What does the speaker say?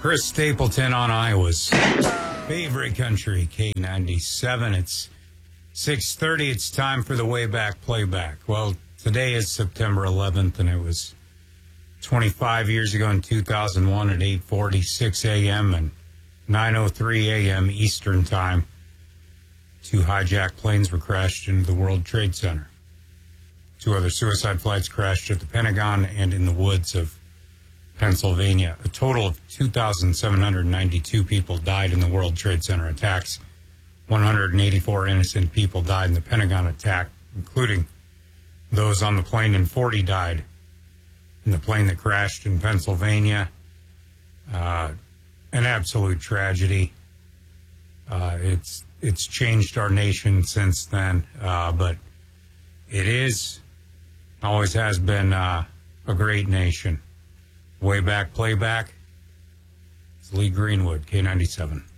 Chris Stapleton on Iowa's favorite country, K97. It's 6:30. It's time for the Way Back Playback. Well, today is September 11th, and it was 25 years ago in 2001 at 8:46 a.m. and 9:03 a.m. Eastern Time. Two hijacked planes were crashed into the World Trade Center. Two other suicide flights crashed at the Pentagon and in the woods of Pennsylvania. A total of 2,792 people died in the World Trade Center attacks. 184 innocent people died in the Pentagon attack, including those on the plane, and 40 died in the plane that crashed in Pennsylvania. An absolute tragedy. It's changed our nation since then, but it is, always has been a great nation. Way Back Playback. It's Lee Greenwood, K97.